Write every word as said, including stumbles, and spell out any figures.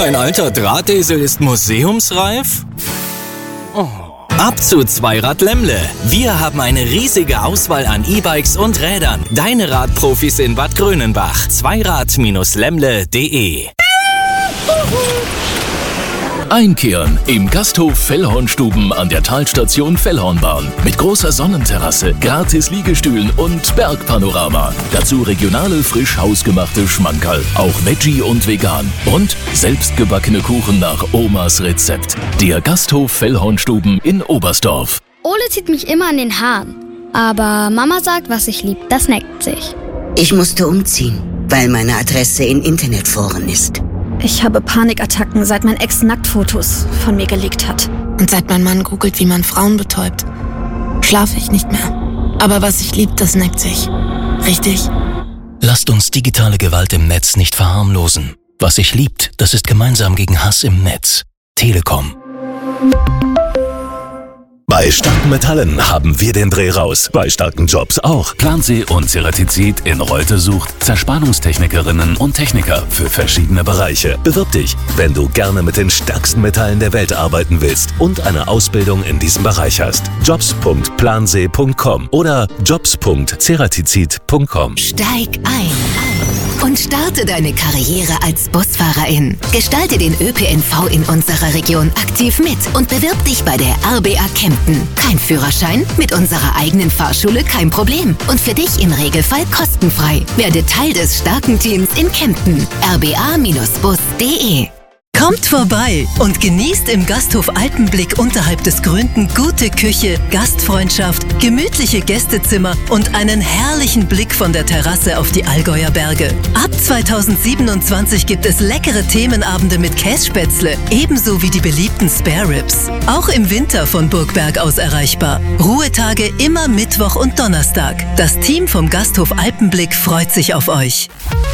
Mein alter Drahtesel ist museumsreif? Oh. Ab zu Zweirad Lemmle. Wir haben eine riesige Auswahl an E-Bikes und Rädern. Deine Radprofis in Bad Grönenbach. Zweirad Lemmle punkt de. Einkehren im Gasthof Fellhornstuben an der Talstation Fellhornbahn. Mit großer Sonnenterrasse, gratis Liegestühlen und Bergpanorama. Dazu regionale, frisch hausgemachte Schmankerl. Auch Veggie und vegan. Und selbstgebackene Kuchen nach Omas Rezept. Der Gasthof Fellhornstuben in Oberstdorf. Ole zieht mich immer an den Haaren. Aber Mama sagt, was ich lieb, das neckt sich. Ich musste umziehen, weil meine Adresse in Internetforen ist. Ich habe Panikattacken, seit mein Ex Nacktfotos von mir geleakt hat. Und seit mein Mann googelt, wie man Frauen betäubt, schlafe ich nicht mehr. Aber was ich lieb, das neckt sich. Richtig? Lasst uns digitale Gewalt im Netz nicht verharmlosen. Was sich liebt, das ist gemeinsam gegen Hass im Netz. Telekom. Bei starken Metallen haben wir den Dreh raus. Bei starken Jobs auch. Plansee und Ceratizid in Reute sucht Zerspannungstechnikerinnen und Techniker für verschiedene Bereiche. Bewirb dich, wenn du gerne mit den stärksten Metallen der Welt arbeiten willst und eine Ausbildung in diesem Bereich hast. jobs punkt plansee punkt com oder jobs punkt ceratizid punkt com. Steig ein und starte deine Karriere als Busfahrerin. Gestalte den Ö P N V in unserer Region aktiv mit und bewirb dich bei der R B A Kempten. Kein Führerschein? Mit unserer eigenen Fahrschule kein Problem. Und für dich im Regelfall kostenfrei. Werde Teil des starken Teams in Kempten. r b a Bindestrich bus punkt de. Kommt vorbei und genießt im Gasthof Alpenblick unterhalb des Gründen gute Küche, Gastfreundschaft, gemütliche Gästezimmer und einen herrlichen Blick von der Terrasse auf die Allgäuer Berge. Ab zweitausendsiebenundzwanzig gibt es leckere Themenabende mit Kässpätzle, ebenso wie die beliebten Spare Ribs. Auch im Winter von Burgberg aus erreichbar. Ruhetage immer Mittwoch und Donnerstag. Das Team vom Gasthof Alpenblick freut sich auf euch.